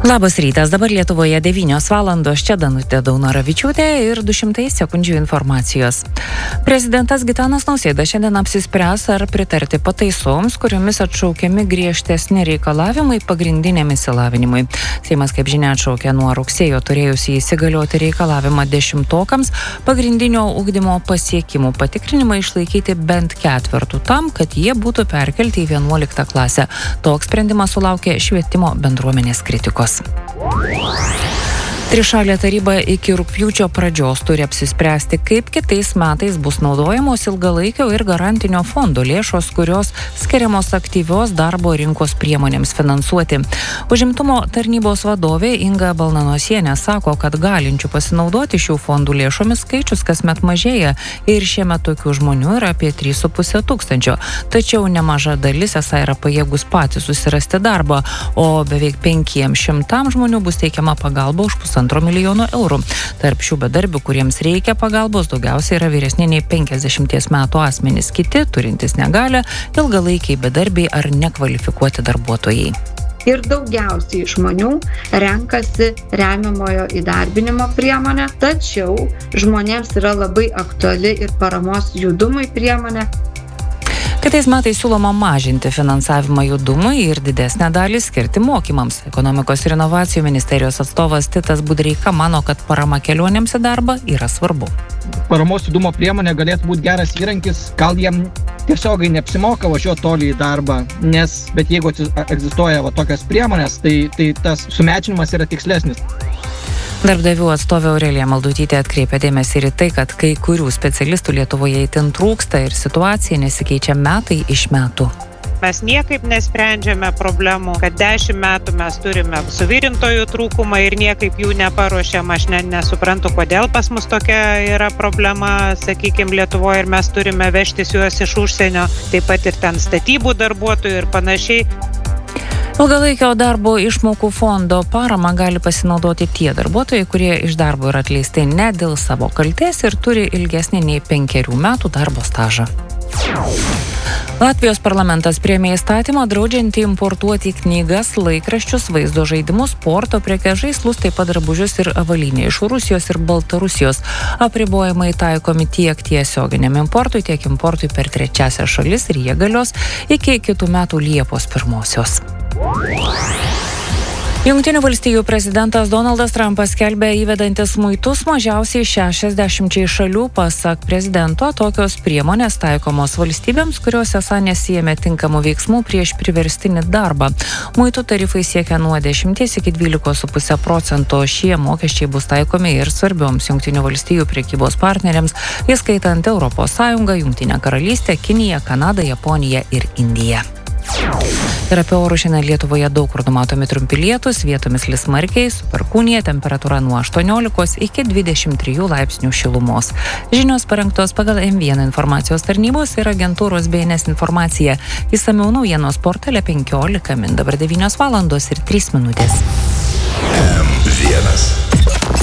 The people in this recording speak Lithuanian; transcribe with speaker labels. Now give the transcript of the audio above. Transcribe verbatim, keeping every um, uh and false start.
Speaker 1: Labas rytas, dabar Lietuvoje devynios valandos, čia Danutė Daunoravičiūtė ir du šimtai sekundžių informacijos. Prezidentas Gitanas Nausėda šiandien apsispręs ar pritarti pataisoms, kuriomis atšaukiami griežtesni reikalavimai pagrindiniam išsilavinimui. Seimas, kaip žinia, atšaukė nuo rugsėjo turėjusi įsigalioti reikalavimą dešimtokams pagrindinio ugdymo pasiekimų patikrinimą išlaikyti bent ketvertų tam, kad jie būtų perkelti į vienuoliktą klasę. Toks sprendimas sulaukė švietimo bendruomenės kritikos. Trišalė taryba iki rugpjūčio pradžios turi apsispręsti, kaip kitais metais bus naudojamos ilgalaikio ir garantinio fondo lėšos, kurios skiriamos aktyvios darbo rinkos priemonėms finansuoti. Užimtumo tarnybos vadovė Inga Balnanosienė sako, kad galinčių pasinaudoti šių fondų lėšomis skaičius kasmet mažėja ir šiemet tokių žmonių yra apie trys su puse tūkstančio. Tačiau nemaža dalis esą yra pajėgus patys susirasti darbą, o beveik penkiems šimtams žmonių bus teikiama pagalba už pusantro antro milijono eurų. Tarp šių bedarbių, kuriems reikia pagalbos, daugiausiai yra vyresni nei penkiasdešimties metų asmenys, kiti turintys negalią, ilgalaikiai bedarbiai ar nekvalifikuoti darbuotojai.
Speaker 2: Ir daugiausiai žmonių renkasi remiamojo įdarbinimo priemonę, tačiau žmonėms yra labai aktuali ir paramos judumui priemonė.
Speaker 1: Kitais metais siūloma mažinti finansavimą judumui ir didesnę dalį skirti mokymams. Ekonomikos ir inovacijų ministerijos atstovas Titas Budreika mano, kad parama kelionėms į darbą yra svarbu.
Speaker 3: Paramos judumo priemonė galėtų būti geras įrankis, gal jiem tiesiogai neapsimoka važiuoti toli į darbą, nes, bet jeigu egzistuoja va tokios priemonės, tai, tai tas sumečinimas yra tikslesnis.
Speaker 1: Darbdavių atstovė Aurelija Maldutytė atkreipė dėmesį ir į tai, kad kai kurių specialistų Lietuvoje itin trūksta ir situacija nesikeičia metai iš metų.
Speaker 4: Mes niekaip nesprendžiame problemų, kad dešimt metų mes turime suvirintojų trūkumą ir niekaip jų neparuošiam. Aš ne, nesuprantu, kodėl pas mus tokia yra problema, sakykime, Lietuvoje ir mes turime vežtis juos iš užsienio, taip pat ir ten statybų darbuotojų ir panašiai.
Speaker 1: Ilgalaikio darbo išmokų fondo parama gali pasinaudoti tie darbuotojai, kurie iš darbo yra atleisti ne dėl savo kaltės ir turi ilgesnį nei penkerių metų darbo stažą. Latvijos parlamentas priėmė įstatymą draudžiantį importuoti knygas, laikraščius, vaizdo žaidimus, sporto prekes, žaislus, taip pat drabužius ir avalynę iš Rusijos ir Baltarusijos. Apribojimai taikomi tiek tiesioginiam importui, tiek importui per trečiąsias šalis ir jie galios iki kitų metų Liepos pirmosios. Jungtinių valstijų prezidentas Donaldas Trumpas skelbia įvedantis muitus mažiausiai šešiasdešimčiai šalių. Pasak prezidento, tokios priemonės taikomos valstybėms, kurios esą nesijėmė tinkamų veiksmų prieš priverstinį darbą. Muitų tarifai siekia nuo dešimties iki dvylikos su puse procento. Šie mokesčiai bus taikomi ir svarbioms Jungtinių valstijų prekybos partneriams, įskaitant Europos Sąjungą, Jungtinę karalystę, Kiniją, Kanadą, Japoniją ir Indiją. Ir apie orus šiandien Lietuvoje daug kur numatomi trumpi lietūs, vietomis lis smarkiai, su perkūnija, temperatūra nuo aštuoniolikos iki dvidešimt trijų laipsnių šilumos. Žinios parengtos pagal M vieną informacijos tarnybos ir agentūros B N S informacija. Išsamiau naujienos portale penkiolika min, dabar devynios valandos ir trys minutės.
Speaker 5: M vienas.